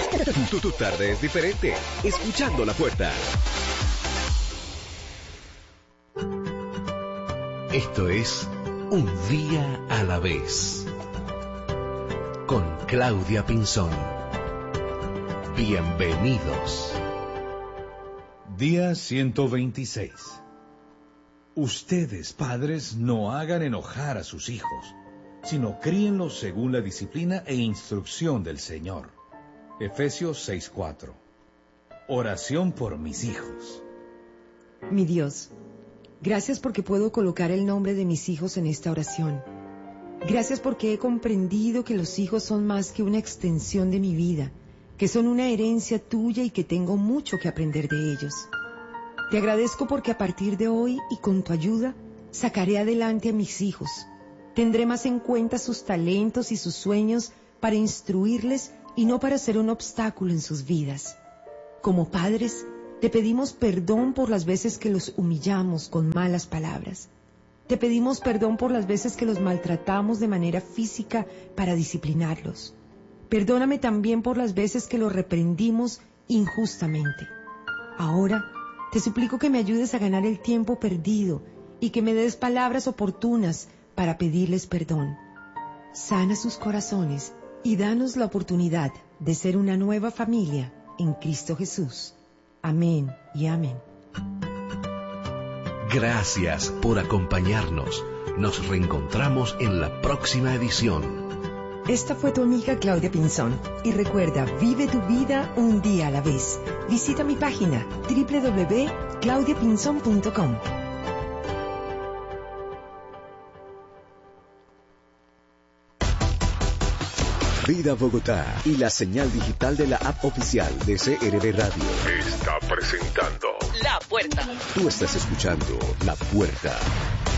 Tu tarde es diferente. Escuchando La Puerta. Esto es Un Día a la Vez. Con Claudia Pinzón. Bienvenidos. Día 126. Ustedes, padres, no hagan enojar a sus hijos, sino críenlos según la disciplina e instrucción del Señor. Efesios 6:4. Oración por mis hijos. Mi Dios, gracias porque puedo colocar el nombre de mis hijos en esta oración. Gracias porque he comprendido que los hijos son más que una extensión de mi vida, que son una herencia tuya y que tengo mucho que aprender de ellos. Te agradezco porque a partir de hoy y con tu ayuda, sacaré adelante a mis hijos. Tendré más en cuenta sus talentos y sus sueños para instruirles y no para ser un obstáculo en sus vidas. Como padres, te pedimos perdón por las veces que los humillamos con malas palabras. Te pedimos perdón por las veces que los maltratamos de manera física para disciplinarlos. Perdóname también por las veces que los reprendimos injustamente. Ahora, te suplico que me ayudes a ganar el tiempo perdido y que me des palabras oportunas para pedirles perdón. Sana sus corazones y danos la oportunidad de ser una nueva familia en Cristo Jesús. Amén y amén. Gracias por acompañarnos. Nos reencontramos en la próxima edición. Esta fue tu amiga Claudia Pinzón. Y recuerda, vive tu vida un día a la vez. Visita mi página www.claudiapinzon.com. Vida Bogotá y la señal digital de la app oficial de CRB Radio está presentando La Puerta. Tú estás escuchando La Puerta.